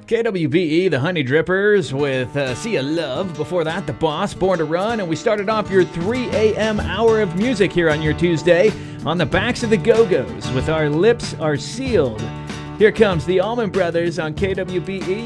KWBE, the Honey Drippers with Sea of Love. Before that, The Boss, Born to Run. And we started off your 3 a.m. hour of music here on your Tuesday on the backs of the Go-Go's with Our Lips Are Sealed. Here comes the Allman Brothers on KWBE.